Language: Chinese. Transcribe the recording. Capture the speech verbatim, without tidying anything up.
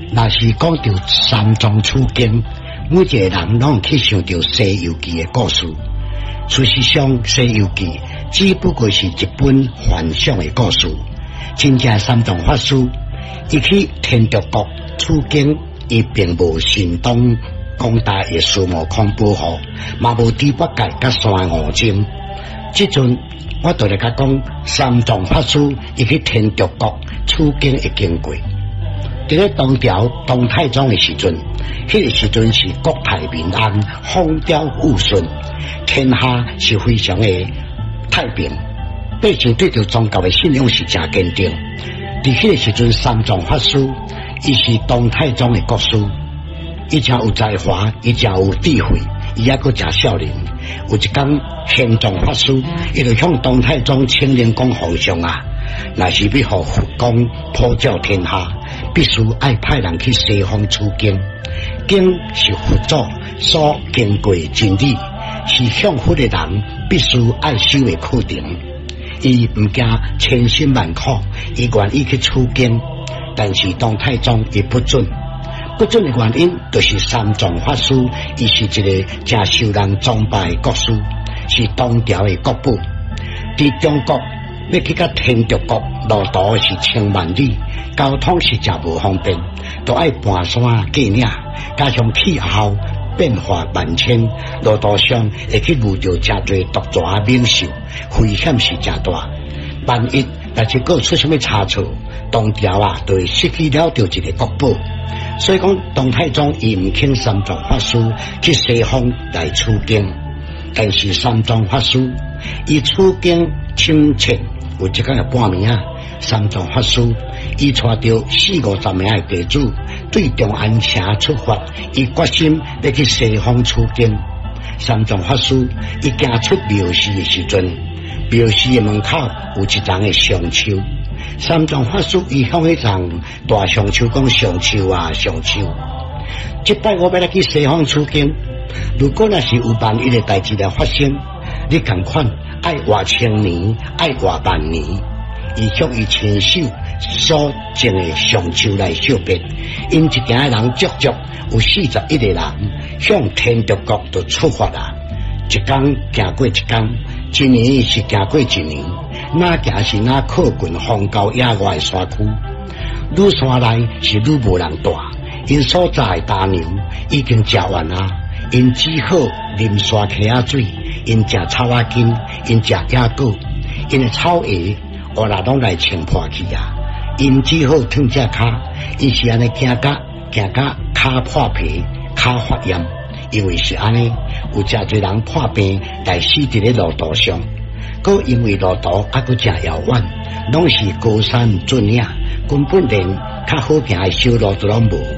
若是讲到三藏取经，每一个人拢去想到《西游记》的故事。事实上，《西游记》只不过是一本幻想的故事。真正三藏法师，伊去天竺国取经，伊并无神通广大的树木恐怖吼，嘛无猪八戒甲山五精。即阵我就来甲讲，三藏法师伊去天竺国取经的经过。伫咧唐朝唐太宗的时阵，迄个时阵是国泰民安，风调雨顺，天下是非常的太平，百姓对着宗教的信仰是真坚定。伫迄个时阵，三藏法师伊是唐太宗的国师，伊真有才华，伊真有智慧，伊还阁真少年。有一天，玄奘法师伊就向唐太宗请令讲皇上啊，若是要互佛光普照天下，必须爱派人去西方取经。经是佛祖所经过真理，是向佛的人必须爱修的课程。伊唔惊千辛万苦，伊愿意去取经，但是唐太宗伊不准。不准的原因，就是三藏法师，伊是一个真受人崇拜的国师，是唐朝的国宝。伫中国要去到天竺国，路途是千万里，交通是真无方便，都爱搬山过岭，加上气候变化万千，路途上会去遇到真多毒蛇猛兽，危险是真大。万一若是佫出什么差错，唐朝啊，就会失去了着一个国宝。所以讲，唐太宗伊唔请三藏法师去西方来取经，但是三藏法师伊取经清切，有一天嘅半暝啊，三藏法师伊带着四五十名嘅弟子对中安城出发，伊决心要去西方取经。三藏法师伊行出庙寺嘅时阵，庙寺嘅门口有一丛嘅香树。三藏法师伊向迄丛大香树讲：上树啊，上树！这摆我要来去西方取经，如果若是有万一的代志来发生，你共款爱活千年，爱活万年。伊向伊亲手所种的香树来惜别，因一行人足足有四十一个人向天竺国就出发啦。一天行过一天，一年是行过一年。哪行是哪靠近荒郊野外的山区，愈山内是愈无人住，因所在的大牛已经食完啊，因只好啉山溪仔水，因食草仔根，因食野果，因的草鞋我啦拢来穿破去啊，因只好脱只骹，因是安尼行甲行甲骹破皮，骹发炎，因为是安尼，有真侪人破病来死伫咧路途上。搁因为路途还搁真遥远，拢是高山峻岭，根本连较好行的小路都拢无。